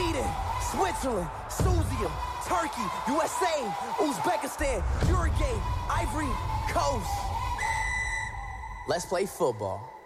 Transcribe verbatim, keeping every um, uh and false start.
Sweden, Switzerland, Susia, Turkey, U S A, Uzbekistan, Uruguay, Ivory Coast. Let's play football.